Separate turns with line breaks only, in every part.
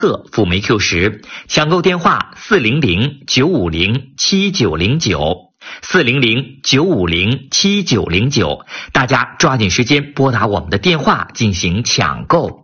色辅酶 Q10，抢购电话400-950-7909，400-950-7909，大家抓紧时间拨打我们的电话进行抢购。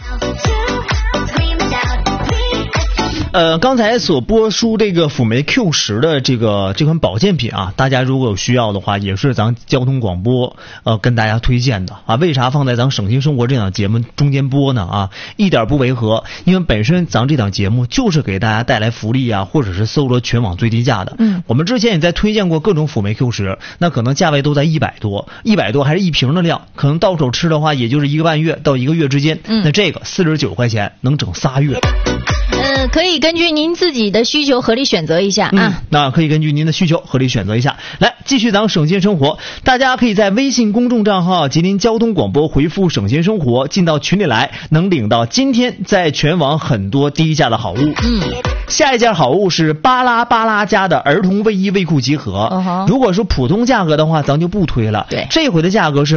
刚才所播出这个辅酶 Q10的这款保健品啊，大家如果有需要的话，也是咱交通广播跟大家推荐的啊。为啥放在咱省心生活这档节目中间播呢？啊，一点不违和，因为本身咱这档节目就是给大家带来福利啊，或者是搜罗全网最低价的。我们之前也在推荐过各种辅酶 Q10，那可能价位都在100多还是一瓶的量，可能到手吃的话也就是1个半月到1个月之间。那这个49块钱能整3月。
可以根据您自己的需求合理选择一下啊。
那可以根据您的需求合理选择一下。来，继续咱省心生活，大家可以在微信公众账号吉林交通广播回复省心生活进到群里来，能领到今天在全网很多低价的好物。下一件好物是巴拉巴拉家的儿童卫衣卫裤集合。如果说普通价格的话，咱就不推了。
对，
这回的价格是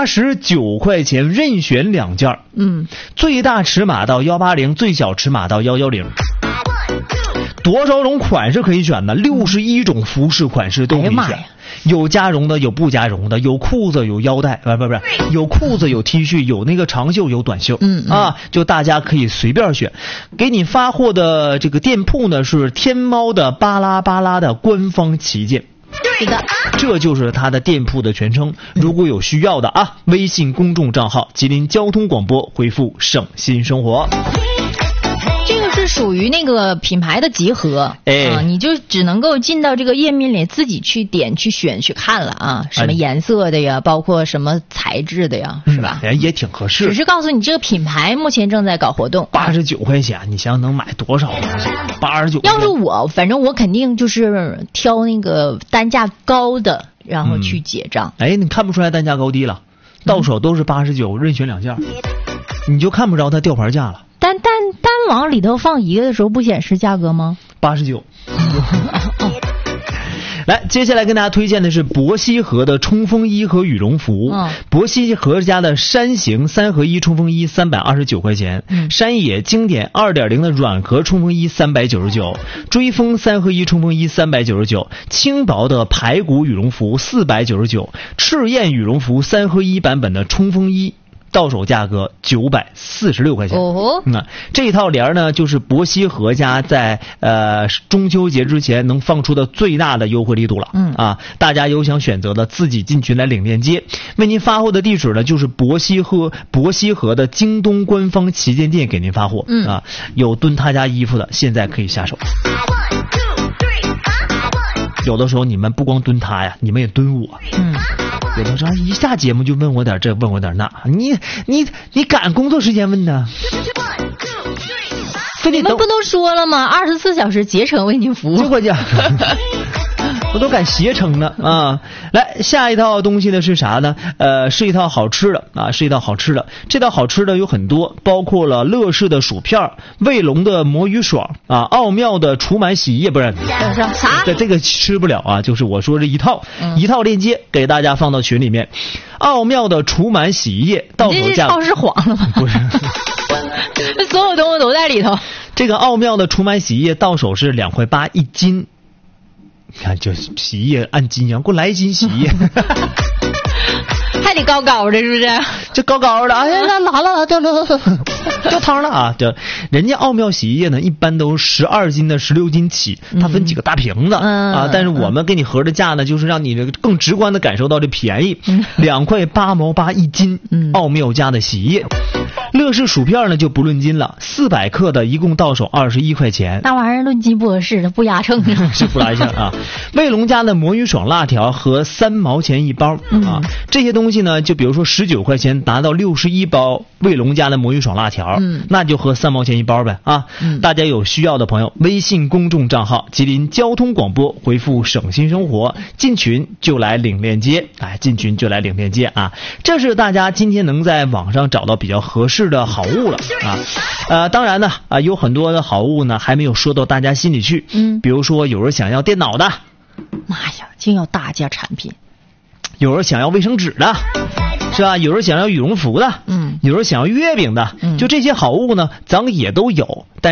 89块钱，任选2件。最大尺码到180，最小尺码到110。多少种款式可以选呢？61种服饰款式都可以选。有加绒的，有不加绒的，有裤子，有腰带，不是，有裤子，有 T 恤，有那个长袖，有短袖。就大家可以随便选。给你发货的这个店铺呢是天猫的巴拉巴拉的官方旗舰。
是的，
这就是它的店铺的全称。如果有需要的啊，微信公众账号吉林交通广播回复省心生活。
这个是属于那个品牌的集合，你就只能够进到这个页面里自己去点去选去看了啊，什么颜色的呀，包括什么材质的呀，是吧？
也挺合适。
只是告诉你这个品牌目前正在搞活动
，89块钱，你想想能买多少东西？89。
要是我，反正我肯定就是挑那个单价高的，然后去结账。
你看不出来单价高低了，到手都是89，任选2件，你就看不着它吊牌价了。
单往里头放一个的时候不显示价格吗
？89。来，接下来跟大家推荐的是博西河的冲锋衣和羽绒服。博西河家的山形3合1冲锋衣329块钱，山野经典2.0的软壳冲锋衣399，追风3合1冲锋衣399，轻薄的排骨羽绒服499，赤焰羽绒服3合1版本的冲锋衣。到手价格946块钱。这套帘呢，就是博西河家在中秋节之前能放出的最大的优惠力度了。大家有想选择的，自己进群来领链接。为您发货的地址呢，就是博西河的京东官方旗舰店给您发货。有蹲他家衣服的，现在可以下手。有的时候你们不光蹲他呀，你们也蹲我。有的时候一下节目就问我点这，问我点那，你赶工作时间问呢？
你们不都说了吗？24小时竭诚为您服务。
这关键，我都敢携程呢啊！来，下一套东西呢是啥呢？是一套好吃的啊，是一套好吃的。这套好吃的有很多，包括了乐事的薯片、卫龙的魔芋爽啊，奥妙的除螨洗衣液，不是
啥？
这个吃不了啊，就是我说这一套链接给大家放到群里面。奥妙的除螨洗衣液到手价，
超市黄了吗？
不是，
所有东西都在里头。
这个奥妙的除螨洗衣液到手是2.8块1斤。你看，这洗衣液按斤一样，给我来1斤洗衣液，
还得高高的，是不是？
这高高的，哎呀，拉掉汤了啊！这人家奥妙洗衣液呢，一般都12斤的、16斤起，它分几个大瓶子啊。但是我们给你合着价呢，就是让你更直观的感受到这便宜，2.8块8毛81斤，奥妙家的洗衣液。乐事薯片呢就不论斤了，400克的一共到手21块钱。
那玩意儿论斤不合适，它不压秤啊。
是不拉一下啊。卫龙家的魔芋爽辣条和3毛钱一包啊，这些东西呢，就比如说19块钱达到61包卫龙家的魔芋爽辣条，那就合3毛钱一包呗啊。大家有需要的朋友，微信公众账号吉林交通广播回复省心生活，进群就来领链接，进群就来领链接啊。这是大家今天能在网上找到比较合适的好物了啊。当然呢有很多的好物呢还没有说到大家心里去，比如说有人想要电脑的，
妈呀，净要大件产品。
有人想要卫生纸的，是吧？有人想要羽绒服的，有人想要月饼的，就这些好物呢，咱也都有。但